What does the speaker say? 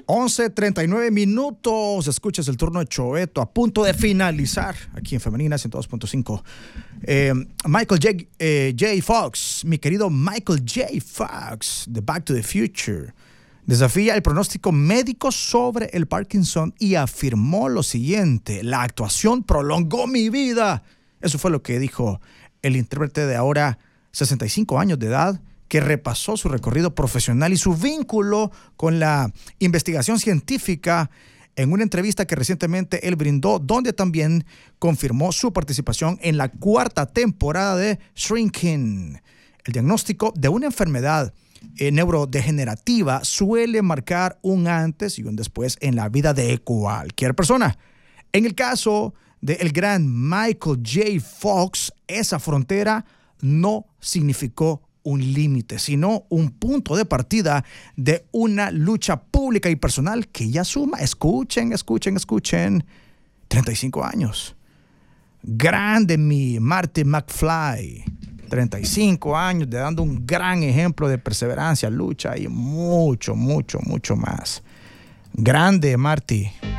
11:39 minutos. Escuchas el turno de Choveto a punto de finalizar aquí en Femenina 102.5. Michael J. Fox, mi querido Michael J. Fox de Back to the Future, desafía el pronóstico médico sobre el Parkinson y afirmó lo siguiente: la actuación prolongó mi vida. Eso fue lo que dijo el intérprete de ahora 65 años de edad, que repasó su recorrido profesional y su vínculo con la investigación científica en una entrevista que recientemente él brindó, donde también confirmó su participación en la 4ª temporada de Shrinking. El diagnóstico de una enfermedad neurodegenerativa suele marcar un antes y un después en la vida de cualquier persona. En el caso del gran Michael J. Fox, esa frontera no significó un límite, sino un punto de partida de una lucha pública y personal que ya suma, escuchen, 35 años. Grande mi Marty McFly, 35 años, dando un gran ejemplo de perseverancia, lucha y mucho más. Grande Marty.